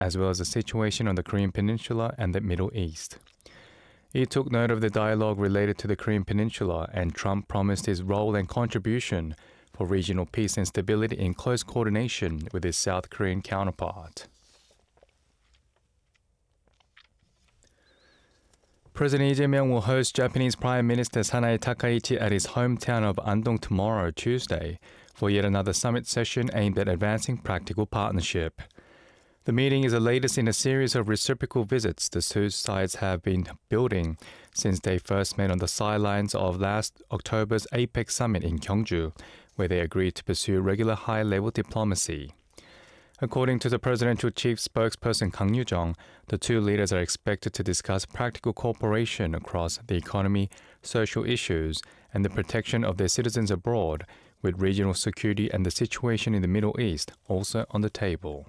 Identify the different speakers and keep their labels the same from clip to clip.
Speaker 1: as well as the situation on the Korean Peninsula and the Middle East. He took note of the dialogue related to the Korean Peninsula, and Trump promised his role and contribution for regional peace and stability in close coordination with his South Korean counterpart. President Lee Jae-myung will host Japanese Prime Minister Sanae Takaichi at his hometown of Andong tomorrow, Tuesday, for yet another summit session aimed at advancing practical partnership. The meeting is the latest in a series of reciprocal visits the two sides have been building since they first met on the sidelines of last October's APEC summit in Gyeongju, where they agreed to pursue regular high-level diplomacy. According to the presidential chief spokesperson Kang Yoo-jung, the two leaders are expected to discuss practical cooperation across the economy, social issues, and the protection of their citizens abroad, with regional security and the situation in the Middle East also on the table.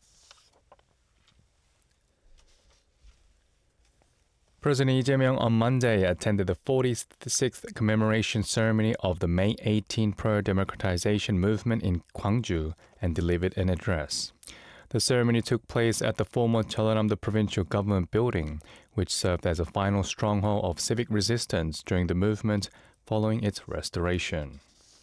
Speaker 1: President Lee Jae-myung on Monday attended the 46th commemoration ceremony of the May 18 pro-democratization movement in Gwangju and delivered an address. The ceremony took place at the former Jeollanam-do Provincial Government Building, which served as a final stronghold of civic resistance during the movement following its restoration.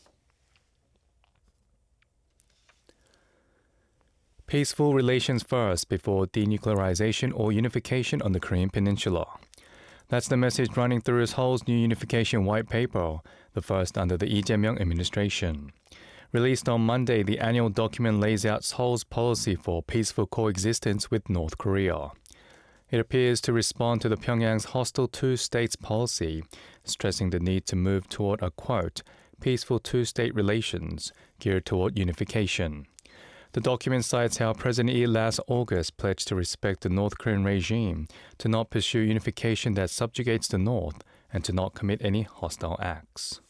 Speaker 1: Peaceful relations first before denuclearization or unification on the Korean Peninsula. That's the message running through Seoul's new unification white paper, the first under the Lee Jae-myung administration. Released on Monday, the annual document lays out Seoul's policy for peaceful coexistence with North Korea. It appears to respond to the Pyongyang's hostile two-states policy, stressing the need to move toward a, quote, peaceful two-state relations geared toward unification. The document cites how President Lee last August pledged to respect the North Korean regime, to not pursue unification that subjugates the North, and to not commit any hostile acts.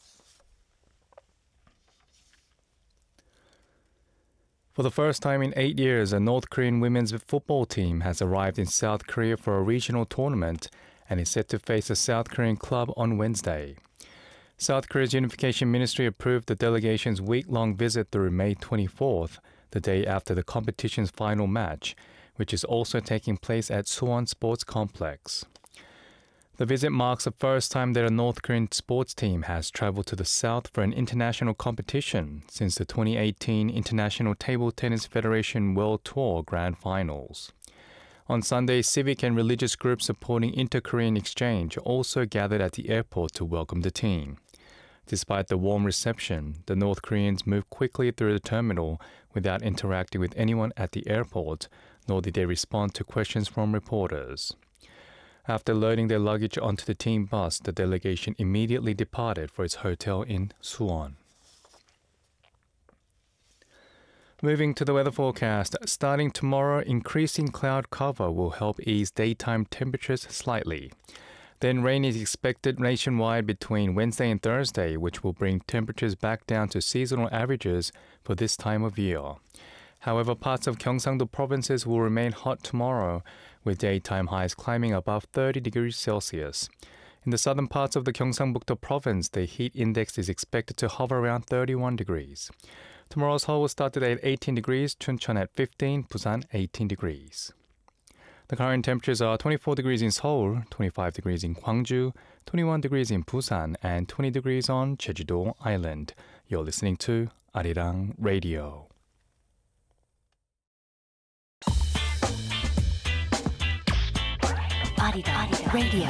Speaker 1: For the first time in 8 years, a North Korean women's football team has arrived in South Korea for a regional tournament and is set to face a South Korean club on Wednesday. South Korea's Unification Ministry approved the delegation's week-long visit through May 24th, the day after the competition's final match, which is also taking place at Suwon Sports Complex. The visit marks the first time that a North Korean sports team has traveled to the South for an international competition since the 2018 International Table Tennis Federation World Tour Grand Finals. On Sunday, civic and religious groups supporting inter-Korean exchange also gathered at the airport to welcome the team. Despite the warm reception, the North Koreans moved quickly through the terminal without interacting with anyone at the airport, nor did they respond to questions from reporters. After loading their luggage onto the team bus, the delegation immediately departed for its hotel in Suwon. Moving to the weather forecast, starting tomorrow, increasing cloud cover will help ease daytime temperatures slightly. Then rain is expected nationwide between Wednesday and Thursday, which will bring temperatures back down to seasonal averages for this time of year. However, parts of Gyeongsang-do provinces will remain hot tomorrow, with daytime highs climbing above 30 degrees Celsius. In the southern parts of the Gyeongsangbuk-do province, the heat index is expected to hover around 31 degrees. Tomorrow's Seoul will start today at 18 degrees, Chuncheon at 15, Busan 18 degrees. The current temperatures are 24 degrees in Seoul, 25 degrees in Gwangju, 21 degrees in Busan, and 20 degrees on Jeju-do Island. You're listening to Arirang Radio.
Speaker 2: Arirang Radio.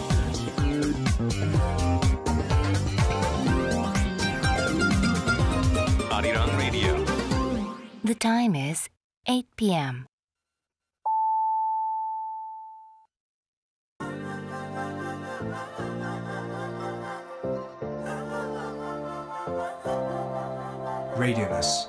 Speaker 3: Arirang Radio.
Speaker 2: The time is 8 p.m.
Speaker 4: Radioness.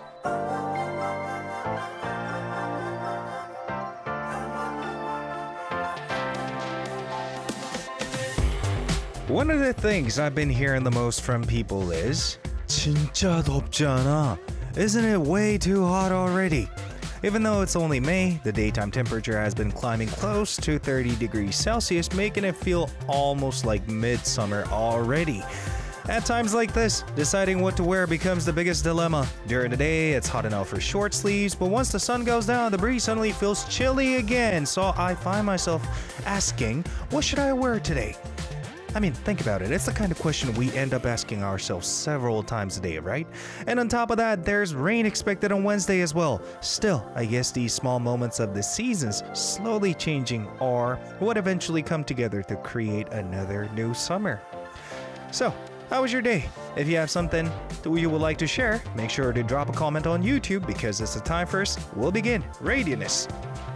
Speaker 4: One of the things I've been hearing the most from people is 진짜 덥잖아. Isn't it way too hot already? Even though it's only May, the daytime temperature has been climbing close to 30 degrees Celsius, making it feel almost like midsummer already. At times like this, deciding what to wear becomes the biggest dilemma. During the day, it's hot enough for short sleeves, but once the sun goes down, the breeze suddenly feels chilly again. So I find myself asking, what should I wear today? I mean, think about it. It's the kind of question we end up asking ourselves several times a day, right? And on top of that, there's rain expected on Wednesday as well. Still, I guess these small moments of the seasons slowly changing are what eventually come together to create another new summer. So, how was your day? If you have something that you would like to share, make sure to drop a comment on YouTube because it's the time first. We'll begin Radioness.